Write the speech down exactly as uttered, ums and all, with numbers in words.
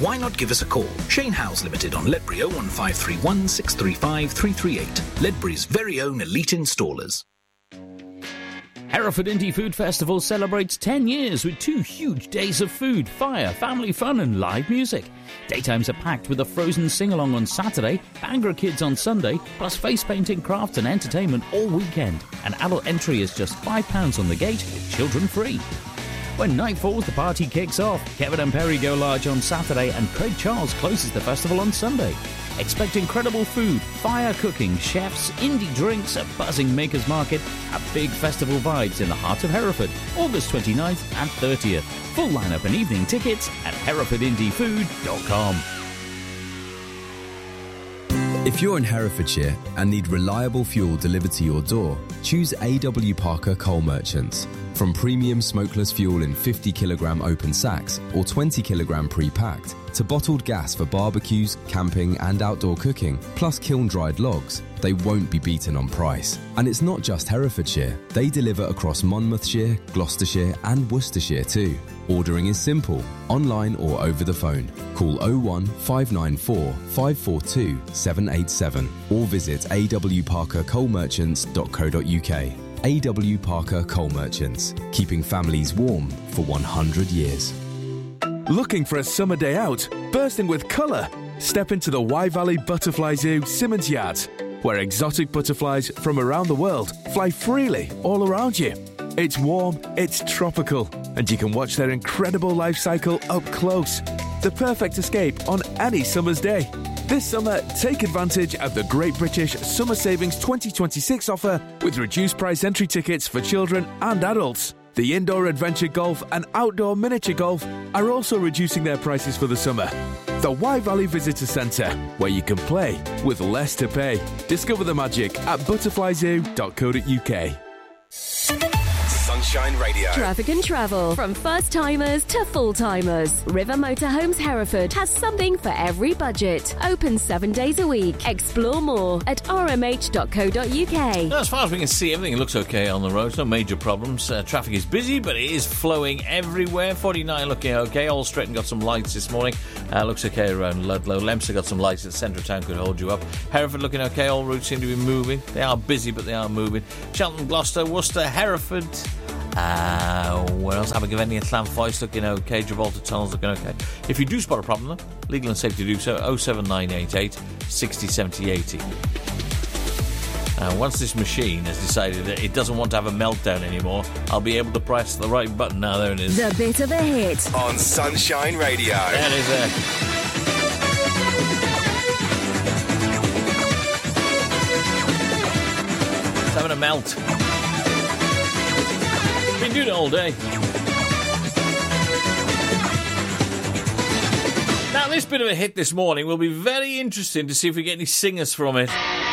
why not give us a call? Shane Howes Limited on Ledbury oh one five three one, six three five, three three eight. Ledbury's very own elite installers. Hereford Indie Food Festival celebrates ten years with two huge days of food, fire, family fun and live music. Daytimes are packed with a Frozen sing-along on Saturday, Bhangra Kids on Sunday, plus face painting, crafts and entertainment all weekend. An adult entry is just five pounds on the gate, with children free. When night falls, the party kicks off. Kevin and Perry go large on Saturday and Craig Charles closes the festival on Sunday. Expect incredible food, fire cooking, chefs, indie drinks, a buzzing makers market, and big festival vibes in the heart of Hereford, August twenty-ninth and thirtieth. Full lineup and evening tickets at hereford indie food dot com. If you're in Herefordshire and need reliable fuel delivered to your door, choose A W Parker Coal Merchants. From premium smokeless fuel in fifty kilogram open sacks or twenty kilogram pre-packed, to bottled gas for barbecues, camping and outdoor cooking, plus kiln-dried logs, they won't be beaten on price. And it's not just Herefordshire. They deliver across Monmouthshire, Gloucestershire and Worcestershire too. Ordering is simple, online or over the phone. Call oh one, five nine four, five four two, seven eight seven or visit a w parker coal merchants dot co dot u k. A W Parker Coal Merchants, keeping families warm for one hundred years. Looking for a summer day out, bursting with colour? Step into the Wye Valley Butterfly Zoo, Simmons Yards, where exotic butterflies from around the world fly freely all around you. It's warm, it's tropical, and you can watch their incredible life cycle up close. The perfect escape on any summer's day. This summer, take advantage of the Great British Summer Savings twenty twenty-six offer with reduced price entry tickets for children and adults. The indoor adventure golf and outdoor miniature golf are also reducing their prices for the summer. The Wye Valley Visitor Centre, where you can play with less to pay. Discover the magic at butterfly zoo dot co dot u k. Sunshine Radio. Traffic and travel. From first-timers to full-timers. River Motorhomes Hereford has something for every budget. Open seven days a week. Explore more at r m h dot co dot u k. As far as we can see, everything looks okay on the roads. No major problems. Uh, traffic is busy, but it is flowing everywhere. forty-nine looking okay. All Stretton got some lights this morning. Uh, looks okay around Ludlow. Lemster got some lights at the centre of town, could hold you up. Hereford looking okay. All routes seem to be moving. They are busy, but they are moving. Cheltenham, Gloucester, Worcester, Hereford. Uh, where else? Abergavenny and Llanfoyst looking okay. Gibraltar Tunnels looking okay. If you do spot a problem, though, legal and safe to do so. oh seven nine eight eight, six oh, seven oh, eight oh. Uh, once this machine has decided that it doesn't want to have a meltdown anymore, I'll be able to press the right button. Now, there it is. The bit of a hit. On Sunshine Radio. There it is there. It's having a melt. Been doing it all day. Now, this bit of a hit this morning will be very interesting to see if we get any singers from it.